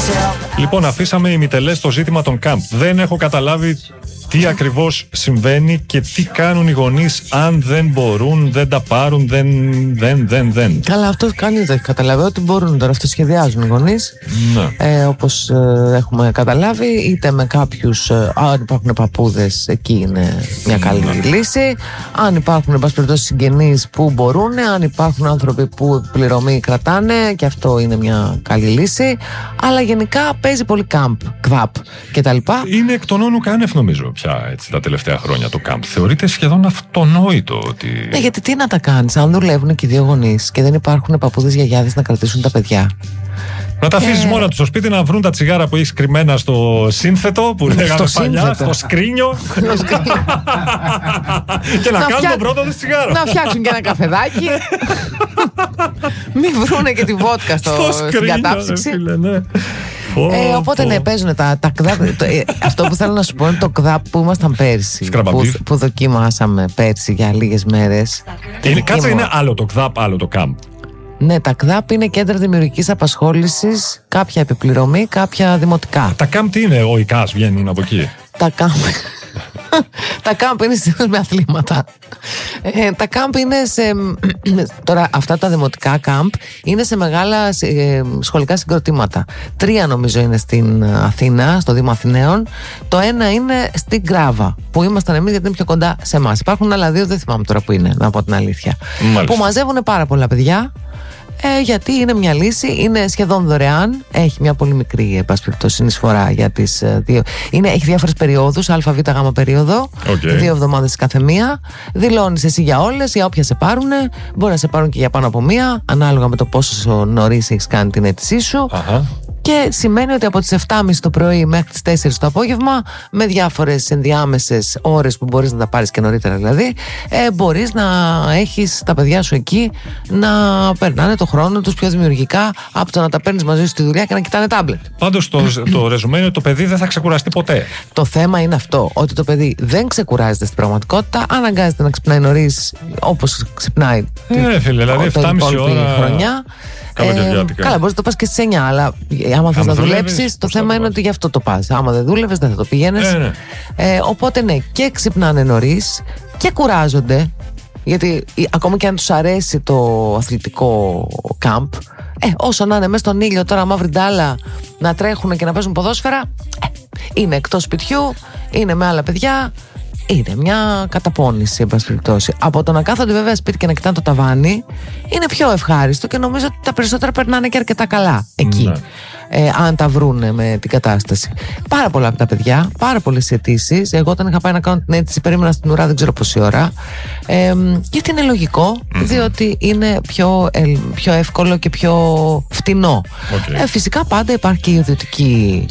Λοιπόν, αφήσαμε ημιτελές το ζήτημα των camp. Δεν έχω καταλάβει τι ακριβώς συμβαίνει και τι κάνουν οι γονείς αν δεν μπορούν, δεν τα πάρουν, δεν. Καλά, αυτό κάνει, δεν έχει καταλάβει. Ότι μπορούν τώρα, αυτό σχεδιάζουν οι γονείς. Ναι. Όπως έχουμε καταλάβει, είτε με κάποιους, αν υπάρχουν παππούδες, εκεί είναι μια καλή λύση. Αν υπάρχουν, εν πάση περιπτώσει, συγγενείς που μπορούν, αν υπάρχουν άνθρωποι που πληρωμή κρατάνε, και αυτό είναι μια καλή λύση. Αλλά γενικά παίζει πολύ camp, κβάπ κτλ. Είναι εκ των όνου κάνευ, νομίζω, πια έτσι, τα τελευταία χρόνια το camp. Θεωρείται σχεδόν αυτονόητο ότι. Ναι, γιατί τι να τα κάνεις, αν δουλεύουν και οι δύο γονείς και δεν υπάρχουν παππούδες, γιαγιάδες να κρατήσουν τα παιδιά. Να τα αφήσεις μόνα του στο σπίτι, να βρουν τα τσιγάρα που έχεις κρυμμένα στο σύνθετο που λέγαμε παλιά, στο σκρίνιο. Και να κάνουν τον πρώτο του τσιγάρο. Να φτιάξουν και ένα καφεδάκι. Μην βρούνε και τη βότκα στην κατάψυξη. Οπότε ναι, παίζουν τα κδάπ. Αυτό που θέλω να σου πω είναι το κδάπ που ήμασταν πέρσι. Που δοκίμασαμε πέρσι για λίγες μέρες. Κάτσε, είναι άλλο το κδάπ, άλλο το camp. Ναι, τα ΚΔΑΠ είναι κέντρα δημιουργικής απασχόλησης, κάποια επιπληρωμή, κάποια δημοτικά. Τα camp τι είναι, ο ΙΚΑΣ βγαίνουν από εκεί. Τα κάμπ είναι συνήθως με αθλήματα. Τα κάμπ είναι σε. Τώρα, αυτά τα δημοτικά κάμπ είναι σε μεγάλα σχολικά συγκροτήματα. 3 νομίζω είναι στην Αθήνα, στο Δήμο Αθηναίων. Το ένα είναι στην Γκράβα, που ήμασταν εμείς, γιατί είναι πιο κοντά σε εμάς. Υπάρχουν άλλα 2, δεν θυμάμαι τώρα που είναι, να πω την αλήθεια. Μάλιστα. Που μαζεύουν πάρα πολλά παιδιά. Γιατί είναι μια λύση, είναι σχεδόν δωρεάν. Έχει μια πολύ μικρή, εν πάση περιπτώσει, συνεισφορά για τις 2. Έχει διάφορες περιόδους, ΑΒΓ περίοδο, 2 εβδομάδες κάθε μία. Δηλώνεις εσύ για όλες, για όποια σε πάρουν. Μπορεί να σε πάρουν και για πάνω από μία, ανάλογα με το πόσο νωρίς έχεις κάνει την αίτησή σου. Και σημαίνει ότι από τις 7.30 το πρωί μέχρι τις 4 το απόγευμα, με διάφορες ενδιάμεσες ώρες που μπορείς να τα πάρεις και νωρίτερα δηλαδή, μπορείς να έχεις τα παιδιά σου εκεί να περνάνε το χρόνο τους πιο δημιουργικά από το να τα παίρνεις μαζί σου στη δουλειά και να κοιτάνε τάμπλετ. Πάντως το ρεζουμέ είναι ότι το παιδί δεν θα ξεκουραστεί ποτέ. Το θέμα είναι αυτό, ότι το παιδί δεν ξεκουράζεται στην πραγματικότητα, αναγκάζεται να ξυπνάει νωρίς όπως ξυπνάει δηλαδή 7,5 ώρα χρονιά. Καλά, μπορείς να το πας και στις 9, αλλά άμα θες να δουλέψεις, το θέμα είναι ότι γι' αυτό το πας. Άμα δεν δούλευες, δεν θα το πήγαινες. Οπότε ναι, και ξυπνάνε νωρίς και κουράζονται. Γιατί ακόμα και αν τους αρέσει το αθλητικό κάμπ, όσο να είναι μέσα στον ήλιο τώρα, μαύρη ντάλα, να τρέχουν και να παίζουν ποδόσφαιρα, είναι εκτός σπιτιού, είναι με άλλα παιδιά. Είναι μια καταπώνηση, εν πάση περιπτώσει. Από το να κάθονται βέβαια σπίτι και να κοιτάνε το ταβάνι, είναι πιο ευχάριστο και νομίζω ότι τα περισσότερα περνάνε και αρκετά καλά εκεί. Αν τα βρούνε με την κατάσταση. Πάρα πολλά από τα παιδιά, πάρα πολλές αιτήσεις. Εγώ όταν είχα πάει να κάνω την αίτηση, περίμενα στην ουρά δεν ξέρω πόση ώρα. Γιατί είναι λογικό, διότι είναι πιο εύκολο και πιο φτηνό. Φυσικά πάντα υπάρχει και η ιδιωτική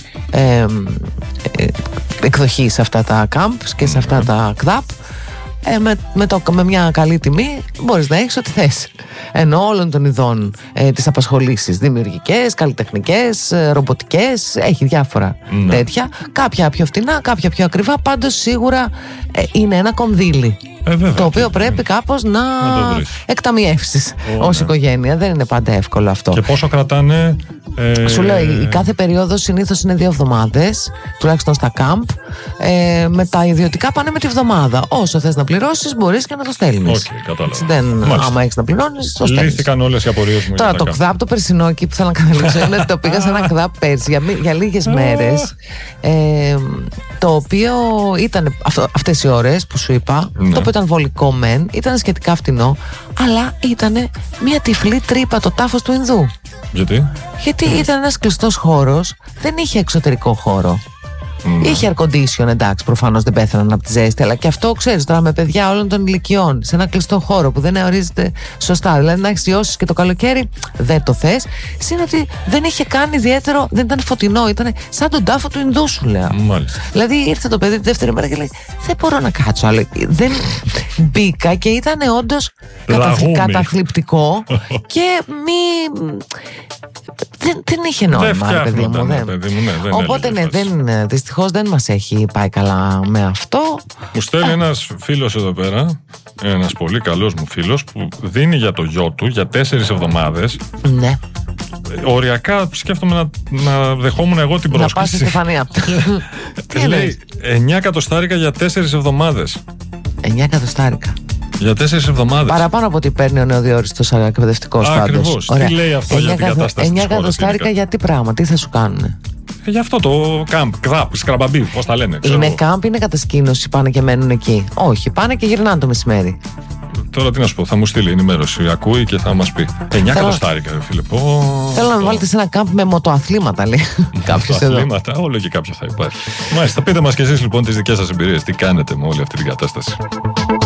εκδοχή σε αυτά τα camps και σε αυτά τα ΚΔΑΠ. Με μια καλή τιμή μπορείς να έχεις ό,τι θες. Ενώ όλων των ειδών τις απασχολήσεις, δημιουργικές, καλλιτεχνικές, ρομποτικές, έχει διάφορα τέτοια. Κάποια πιο φτηνά, κάποια πιο ακριβά. Πάντως σίγουρα είναι ένα κονδύλι, το οποίο πρέπει κάπως να εκταμιεύσεις ως οικογένεια. Δεν είναι πάντα εύκολο αυτό. Και πόσο κρατάνε? Σου λέω, η κάθε περίοδος συνήθως είναι 2 εβδομάδες, τουλάχιστον στα κάμπ. Με τα ιδιωτικά πάνε με τη βδομάδα. Όσο θες να πληρώσεις, μπορείς και να το στέλνεις. Άμα έχεις να πληρώνεις, το στέλνεις. Λύθηκαν όλες οι απορίες μου. Τώρα το ΚΔΑΠ το περσινό, εκεί που θέλω να καταλήξω, είναι ότι το πήγα σε ένα ΚΔΑΠ πέρσι για λίγες μέρες, το οποίο ήταν αυτές οι ώρες που σου είπα, το οποίο ήταν βολικό μεν, ήταν σχετικά φτηνό, αλλά ήταν μια τυφλή τρύπα το τάφος του Ινδού. Γιατί ήταν ένας κλειστός χώρος, δεν είχε εξωτερικό χώρο. Είχε air condition, εντάξει, προφανώς δεν πέθαναν από τη ζέστη, αλλά και αυτό ξέρεις τώρα με παιδιά όλων των ηλικιών, σε ένα κλειστό χώρο που δεν ορίζεται σωστά. Δηλαδή να έχεις ιώσεις και το καλοκαίρι δεν το θες. Συν ότι δεν είχε κάνει ιδιαίτερο, δεν ήταν φωτεινό, ήταν σαν τον τάφο του Ινδού, σου λέω. Δηλαδή ήρθε το παιδί τη δεύτερη μέρα και λέει: δεν μπορώ να κάτσω. Αλλά δεν μπήκα και ήταν όντως καταθλιπτικό και δεν είχε νόημα, παιδί μου. Οπότε ναι, δυστυχώς δεν μας έχει πάει καλά με αυτό. Μου στέλνει ένας φίλος εδώ πέρα, ένας πολύ καλός μου φίλος, που δίνει για το γιο του για 4 εβδομάδες. Ναι. Οριακά σκέφτομαι να δεχόμουν εγώ την πρόσκληση. Να πας στη Στεφανία. Λέει 9 εκατοστάρικα για 4 εβδομάδες. 9 εκατοστάρικα. Για 4 εβδομάδες. Παραπάνω από ό,τι παίρνει ο νεοδιόριστος εκπαιδευτικός πάντως. Ακριβώς. Τι λέει αυτό για την κατάσταση 9 εκατοστάρικα για τι πράγμα, τι θα σου κάνουνε? Για αυτό το κάμπ, σκραμπαμπί, πώς τα λένε. Είναι κάμπ, είναι κατασκήνωση, πάνε και μένουν εκεί? Όχι, πάνε και γυρνάνε το μεσημέρι. Τώρα τι να σου πω, θα μου στείλει ενημέρωση. Ακούει και θα μας πει. 9 εκατοστάρικα, φίλε. Θέλω να με βάλετε σε ένα κάμπ με μοτοαθλήματα, λέει κάποιος εδώ. Μοτοαθλήματα, όλο και κάποιο θα υπάρχει. Μάλιστα, πείτε μας κι εσείς λοιπόν τις δικές σας εμπειρίες. Τι κάνετε με όλη αυτή την κατάσταση.